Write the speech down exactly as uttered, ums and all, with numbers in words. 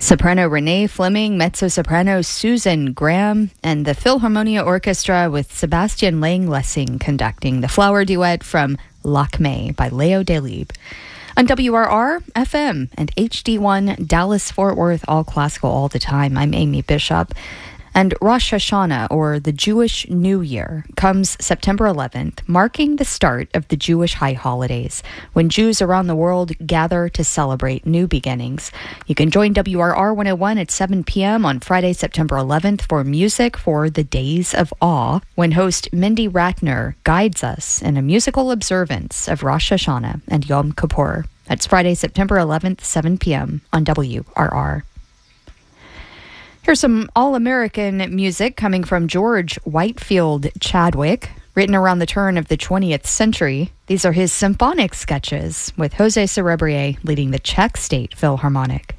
Soprano Renee Fleming, mezzo-soprano Susan Graham, and the Philharmonia Orchestra with Sebastian Lang-Lessing conducting the flower duet from Lakme by Leo Delibes. On W R R, F M, and H D one, Dallas-Fort Worth, all classical all the time. I'm Amy Bishop. And Rosh Hashanah, or the Jewish New Year, comes September eleventh, marking the start of the Jewish high holidays, when Jews around the world gather to celebrate new beginnings. You can join W R R one oh one at seven p.m. on Friday, September eleventh for music for the Days of Awe, when host Mindy Ratner guides us in a musical observance of Rosh Hashanah and Yom Kippur. That's Friday, September eleventh, seven p.m. on W R R. Here's some all-American music coming from George Whitefield Chadwick, written around the turn of the twentieth century. These are his symphonic sketches, with Jose Cerebrier leading the Czech State Philharmonic.